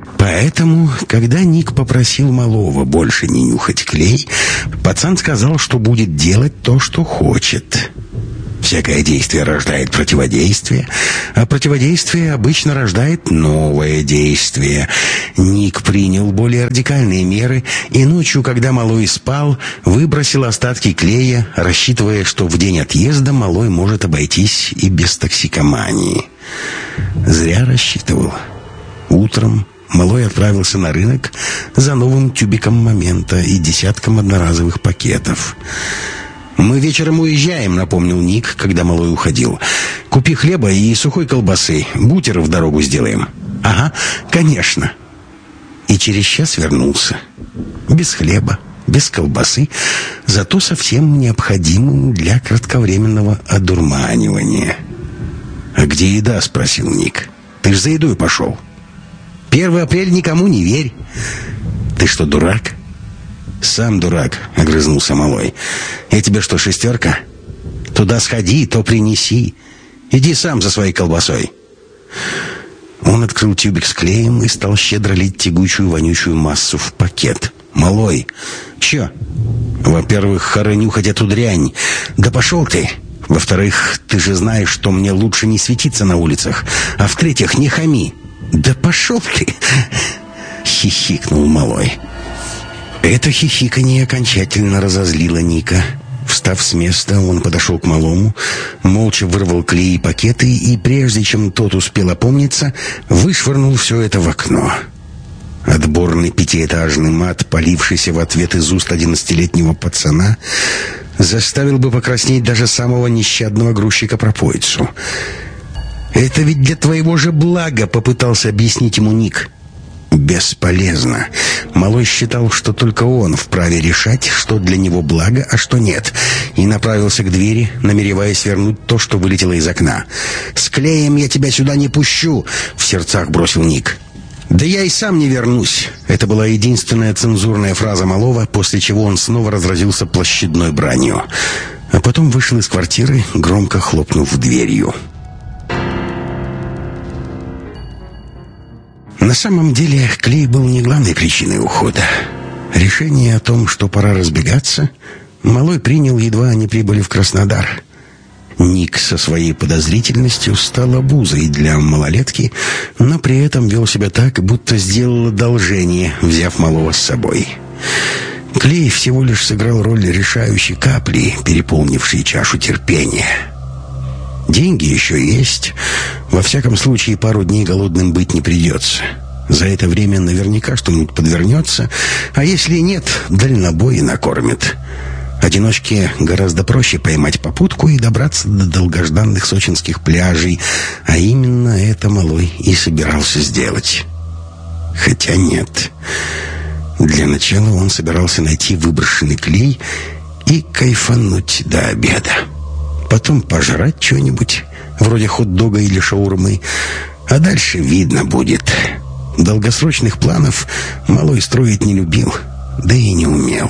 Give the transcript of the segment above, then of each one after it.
Поэтому, когда Ник попросил малого больше не нюхать клей, пацан сказал, что будет делать то, что хочет. Всякое действие рождает противодействие, а противодействие обычно рождает новое действие. Ник принял более радикальные меры и ночью, когда малой спал, выбросил остатки клея, рассчитывая, что в день отъезда малой может обойтись и без токсикомании. Зря рассчитывал. Утром малой отправился на рынок за новым тюбиком момента и десятком одноразовых пакетов. «Мы вечером уезжаем», — напомнил Ник, когда малой уходил. «Купи хлеба и сухой колбасы. Бутер в дорогу сделаем». «Ага, конечно». И через час вернулся. Без хлеба, без колбасы, зато совсем необходимым для кратковременного одурманивания. «А где еда?» — спросил Ник. «Ты ж за едой пошел». 1 апреля никому не верь. «Ты что, дурак?» «Сам дурак», — огрызнулся малой. «Я тебе что, 6? Туда сходи, то принеси. Иди сам за своей колбасой». Он открыл тюбик с клеем и стал щедро лить тягучую вонючую массу в пакет. «Малой, чё?» «Во-первых, хоры нюхать эту дрянь. Да пошел ты. Во-вторых, ты же знаешь, что мне лучше не светиться на улицах. А в-третьих, не хами». «Да пошел ты!» — хихикнул малой. Это хихиканье окончательно разозлило Ника. Встав с места, он подошел к малому, молча вырвал клей и пакеты, и прежде чем тот успел опомниться, вышвырнул все это в окно. Отборный 5-этажный мат, полившийся в ответ из уст 11-летнего пацана, заставил бы покраснеть даже самого нещадного грузчика-пропоицу. «Это ведь для твоего же блага», — попытался объяснить ему Ник. Бесполезно. Малой считал, что только он вправе решать, что для него благо, а что нет, и направился к двери, намереваясь вернуть то, что вылетело из окна. «С клеем я тебя сюда не пущу», — в сердцах бросил Ник. «Да я и сам не вернусь». Это была единственная цензурная фраза малого, после чего он снова разразился площадной бранью. А потом вышел из квартиры, громко хлопнув дверью. На самом деле, клей был не главной причиной ухода. Решение о том, что пора разбегаться, малой принял, едва они прибыли в Краснодар. Ник со своей подозрительностью стал обузой для малолетки, но при этом вел себя так, будто сделал одолжение, взяв малого с собой. Клей всего лишь сыграл роль решающей капли, переполнившей чашу терпения. Деньги еще есть. Во всяком случае, пару дней голодным быть не придется. За это время наверняка что-нибудь подвернется, а если и нет, дальнобой накормят. Одиночке гораздо проще поймать попутку и добраться до долгожданных сочинских пляжей, а именно это малой и собирался сделать. Хотя нет. Для начала он собирался найти выброшенный клей и кайфануть до обеда. Потом пожрать что-нибудь, вроде хот-дога или шаурмы, а дальше видно будет. Долгосрочных планов малой строить не любил, да и не умел.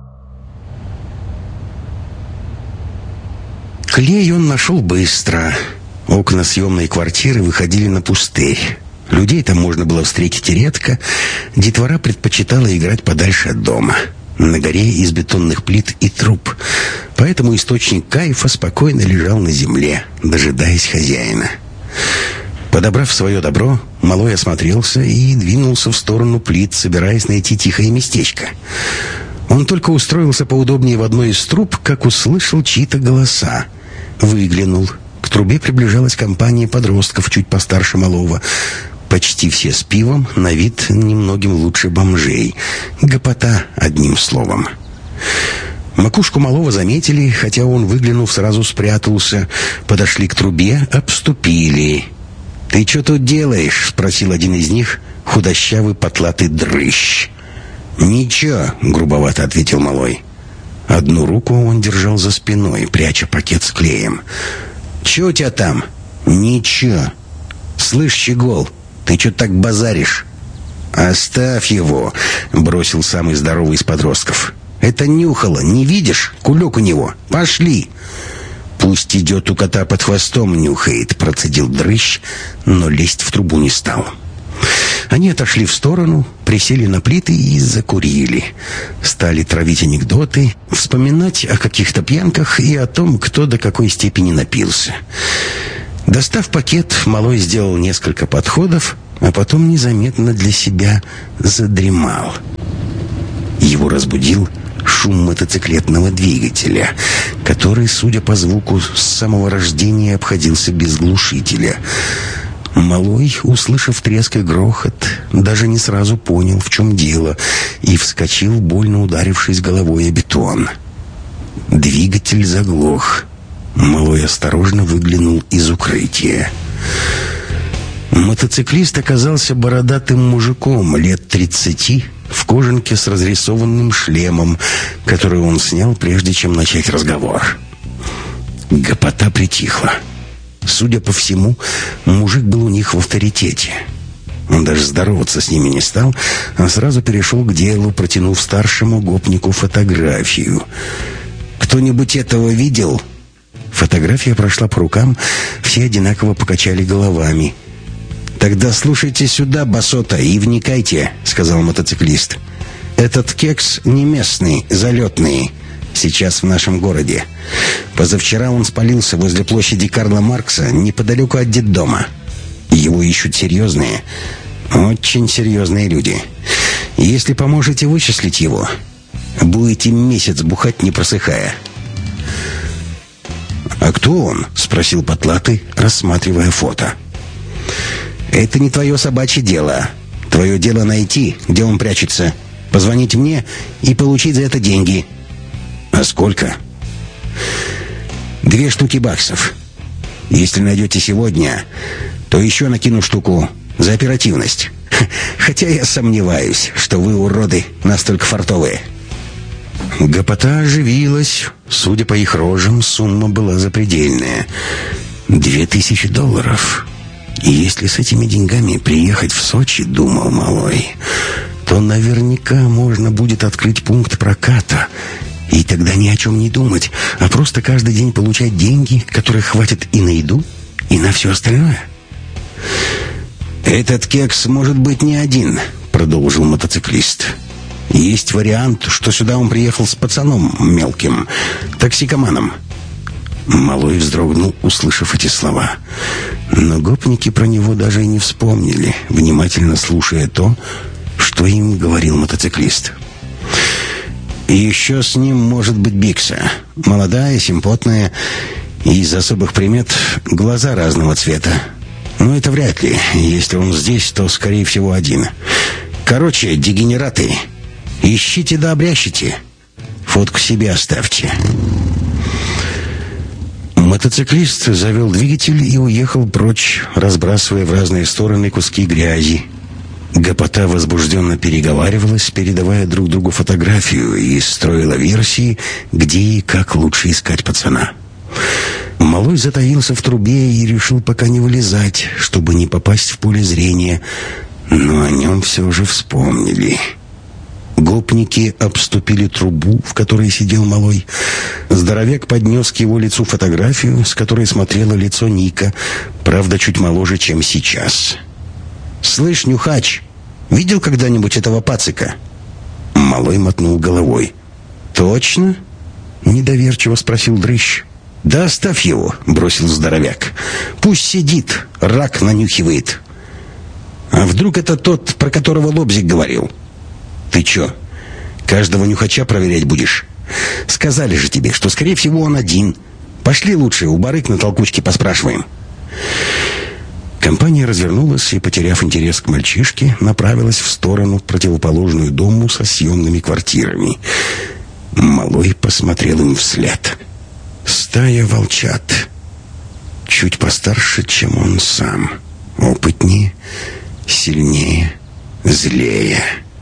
Клей он нашел быстро. Окна съемной квартиры выходили на пустырь. Людей там можно было встретить редко. Детвора предпочитала играть подальше от дома, на горе из бетонных плит и труб. Поэтому источник кайфа спокойно лежал на земле, дожидаясь хозяина. Подобрав свое добро, малой осмотрелся и двинулся в сторону плит, собираясь найти тихое местечко. Он только устроился поудобнее в одной из труб, как услышал чьи-то голоса. Выглянул. К трубе приближалась компания подростков, чуть постарше малого. Почти все с пивом, на вид немногим лучше бомжей. Гопота, одним словом. Макушку малого заметили, хотя он, выглянув, сразу спрятался. Подошли к трубе, обступили. «Ты что тут делаешь?» — спросил один из них, худощавый потлатый дрыщ. «Ничего», — грубовато ответил малой. Одну руку он держал за спиной, пряча пакет с клеем. «Че у тебя там?» «Ничего». «Слышь, щегол, ты что так базаришь?» «Оставь его», — бросил самый здоровый из подростков. «Это нюхало, не видишь? Кулек у него. Пошли». «Пусть идет, у кота под хвостом нюхает», — процедил дрыщ, но лезть в трубу не стал. Они отошли в сторону, присели на плиты и закурили. Стали травить анекдоты, вспоминать о каких-то пьянках и о том, кто до какой степени напился. Достав пакет, Малой сделал несколько подходов, а потом незаметно для себя задремал. Его разбудил шум мотоциклетного двигателя, который, судя по звуку, с самого рождения обходился без глушителя. Малой, услышав треск и грохот, даже не сразу понял, в чем дело, и вскочил, больно ударившись головой о бетон. Двигатель заглох. Малой осторожно выглянул из укрытия. Мотоциклист оказался бородатым мужиком лет 30, в кожанке с разрисованным шлемом, который он снял, прежде чем начать разговор. Гопота притихла. Судя по всему, мужик был у них в авторитете. Он даже здороваться с ними не стал, а сразу перешел к делу, протянув старшему гопнику фотографию. «Кто-нибудь этого видел?» Фотография прошла по рукам, все одинаково покачали головами. «Тогда слушайте сюда, басота, и вникайте», — сказал мотоциклист. «Этот кекс не местный, залетный. Сейчас в нашем городе. Позавчера он спалился возле площади Карла Маркса, неподалеку от детдома. Его ищут серьезные, очень серьезные люди. Если поможете вычислить его, будете месяц бухать, не просыхая». «А кто он?» — спросил Потлатый, рассматривая фото. «Это не твое собачье дело. Твое дело найти, где он прячется, позвонить мне и получить за это деньги». «А сколько?» 2 штуки баксов. Если найдете сегодня, то еще накину штуку за оперативность. Хотя я сомневаюсь, что вы, уроды, настолько фартовые». Гопота оживилась. Судя по их рожам, сумма была запредельная. $2000. И если с этими деньгами приехать в Сочи, думал Малой, то наверняка можно будет открыть пункт проката. И тогда ни о чем не думать, а просто каждый день получать деньги, которых хватит и на еду, и на все остальное. «Этот кекс может быть не один», — продолжил мотоциклист. «Есть вариант, что сюда он приехал с пацаном мелким, токсикоманом». Малой вздрогнул, услышав эти слова. Но гопники про него даже и не вспомнили, внимательно слушая то, что им говорил мотоциклист. «И еще с ним может быть Бикса. Молодая, симпотная, и из особых примет глаза разного цвета. Но это вряд ли. Если он здесь, то, скорее всего, один. Короче, дегенераты, ищите да обрящите. Фотку себе оставьте». Мотоциклист завел двигатель и уехал прочь, разбрасывая в разные стороны куски грязи. Гопота возбужденно переговаривалась, передавая друг другу фотографию, и строила версии, где и как лучше искать пацана. Малой затаился в трубе и решил пока не вылезать, чтобы не попасть в поле зрения, но о нем все же вспомнили. Гопники обступили трубу, в которой сидел Малой. Здоровяк поднес к его лицу фотографию, с которой смотрело лицо Ника, правда, чуть моложе, чем сейчас. «Слышь, нюхач, видел когда-нибудь этого пацика?» Малой мотнул головой. «Точно?» — недоверчиво спросил дрыщ. «Да оставь его», — бросил здоровяк. «Пусть сидит, рак нанюхивает». «А вдруг это тот, про которого Лобзик говорил?» «Ты чё, каждого нюхача проверять будешь? Сказали же тебе, что, скорее всего, он один. Пошли лучше, у барыг на толкучке поспрашиваем». Компания развернулась и, потеряв интерес к мальчишке, направилась в сторону, противоположную дому со съемными квартирами. Малой посмотрел им вслед. Стая волчат. Чуть постарше, чем он сам. Опытнее, сильнее, злее.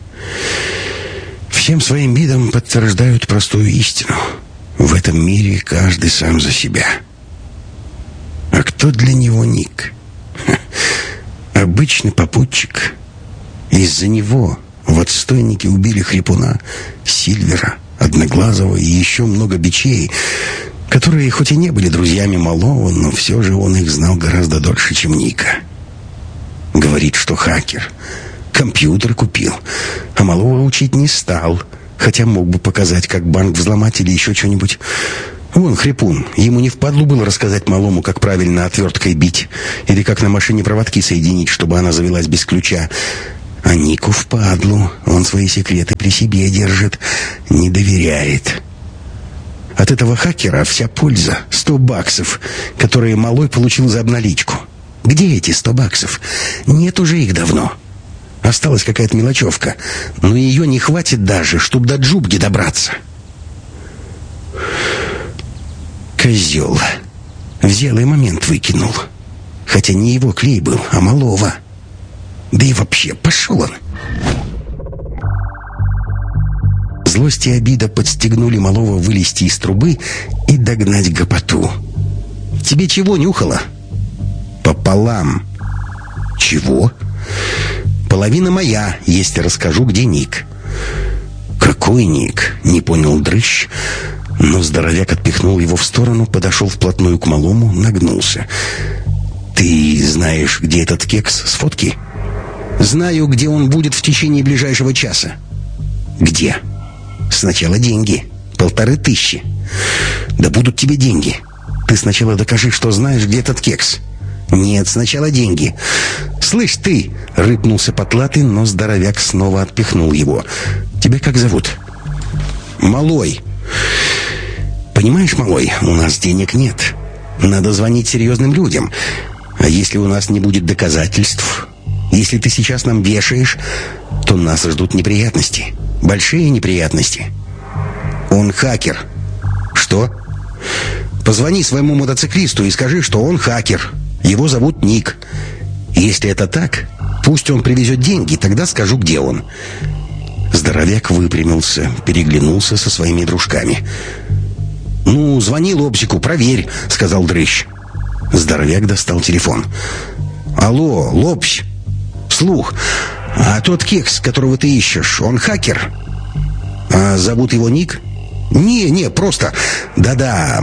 Всем своим видом подтверждают простую истину. В этом мире каждый сам за себя. А кто для него Ник? Обычный попутчик. Из-за него в отстойнике убили Хрипуна, Сильвера, Одноглазого и еще много бичей, которые хоть и не были друзьями Малого, но все же он их знал гораздо дольше, чем Ника. Говорит, что хакер, Компьютер купил. А малого учить не стал. Хотя мог бы показать, как банк взломать или еще что-нибудь. Вон хрипун. Ему не впадлу было рассказать малому, как правильно отверткой бить. Или как на машине проводки соединить, чтобы она завелась без ключа. А Нику впадлу. Он свои секреты при себе держит. Не доверяет. От этого хакера вся польза. $100, которые малой получил за обналичку. Где эти $100? Нет уже их давно. Осталась какая-то мелочевка. Но ее не хватит даже, чтобы до Джубги добраться. Козел. Взял и момент выкинул. Хотя не его клей был, а малого. Да и вообще, пошел он. Злость и обида подстегнули малого вылезти из трубы и догнать гопоту. «Тебе чего нюхало?» «Пополам». «Чего?» «Половина моя, если расскажу, где Ник». «Какой Ник?» — не понял дрыщ. Но здоровяк отпихнул его в сторону, подошел вплотную к малому, нагнулся. «Ты знаешь, где этот кекс с фотки?» «Знаю, где он будет в течение ближайшего часа». «Где?» «Сначала деньги. 1500. Да будут тебе деньги. Ты сначала докажи, что знаешь, где этот кекс». «Нет, сначала деньги». «Слышь, ты!» — рыпнулся потлатый, но здоровяк снова отпихнул его. «Тебя как зовут?» «Малой». «Понимаешь, малой, у нас денег нет. Надо звонить серьезным людям. А если у нас не будет доказательств, если ты сейчас нам вешаешь, то нас ждут неприятности. Большие неприятности». «Он хакер». «Что?» «Позвони своему мотоциклисту и скажи, что он хакер. Его зовут Ник. Если это так, пусть он привезет деньги, тогда скажу, где он». Здоровяк выпрямился, переглянулся со своими дружками. «Ну, звони Лобзику, проверь», — сказал дрыщ. Здоровяк достал телефон. «Алло, Лобзь. Слух, а тот кекс, которого ты ищешь, он хакер? А зовут его Ник?» «Не, просто... Да.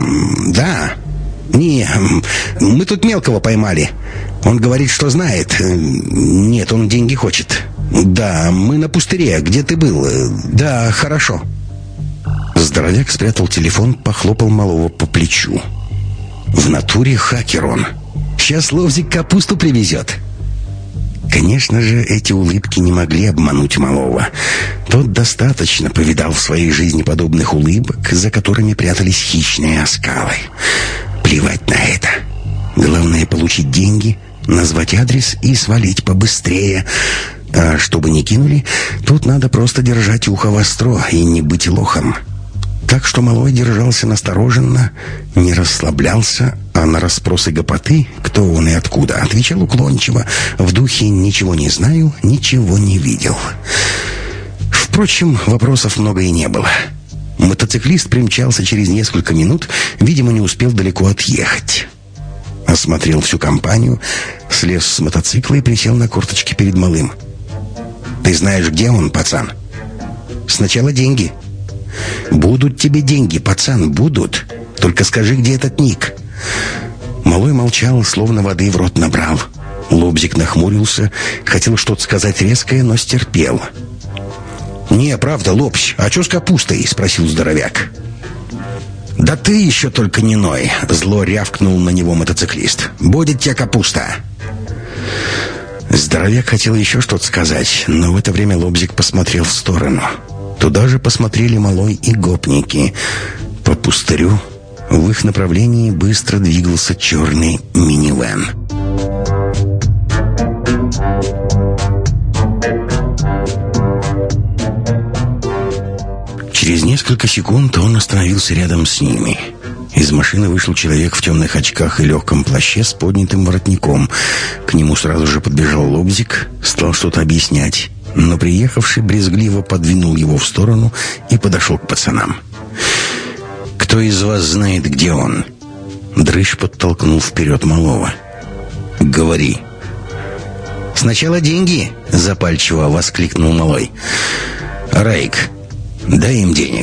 Не, мы тут мелкого поймали. Он говорит, что знает. Нет, он деньги хочет. Да, мы на пустыре. Где ты был? Да, хорошо». Здоровяк спрятал телефон, похлопал малого по плечу. «В натуре хакер он. Сейчас Ловзик капусту привезет». Конечно же, эти улыбки не могли обмануть малого. Тот достаточно повидал в своей жизни подобных улыбок, за которыми прятались хищные оскалы. Плевать на это. Главное — получить деньги, назвать адрес и свалить побыстрее. А чтобы не кинули, тут надо просто держать ухо востро и не быть лохом. Так что малой держался настороженно, не расслаблялся, а на расспросы гопоты, кто он и откуда, отвечал уклончиво, в духе «ничего не знаю, ничего не видел». Впрочем, вопросов много и не было. Мотоциклист примчался через несколько минут, видимо, не успел далеко отъехать. Осмотрел всю компанию, слез с мотоцикла и присел на корточки перед малым. «Ты знаешь, где он, пацан?» «Сначала деньги». «Будут тебе деньги, пацан, будут. Только скажи, где этот Ник». Малой молчал, словно воды в рот набрал. Лобзик нахмурился, хотел что-то сказать резкое, но стерпел. «Не, правда, Лобсь, а что с капустой?» — спросил здоровяк. «Да ты еще только не ной!» — зло рявкнул на него мотоциклист. «Будет тебе капуста!» Здоровяк хотел еще что-то сказать, но в это время Лобзик посмотрел в сторону. Туда же посмотрели малой и гопники. По пустырю в их направлении быстро двигался черный минивэн. Через несколько секунд он остановился рядом с ними. Из машины вышел человек в темных очках и легком плаще с поднятым воротником. К нему сразу же подбежал Лобзик, стал что-то объяснять. Но приехавший брезгливо подвинул его в сторону и подошел к пацанам. «Кто из вас знает, где он?» Дрыщ подтолкнул вперед малого. «Говори». «Сначала деньги!» — запальчиво воскликнул малой. «Райк, дай им денег».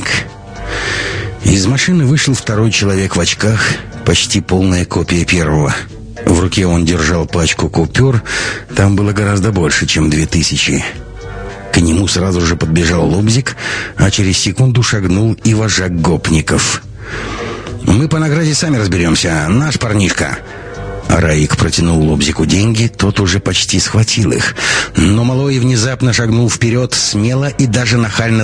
Из машины вышел второй человек в очках, почти полная копия первого. В руке он держал пачку купюр. Там было гораздо больше, чем 2000. К нему сразу же подбежал Лобзик, а через секунду шагнул и вожак гопников. «Мы по награде сами разберемся. Наш парнишка». Раик протянул Лобзику деньги, тот уже почти схватил их. Но малой внезапно шагнул вперед, смело и даже нахально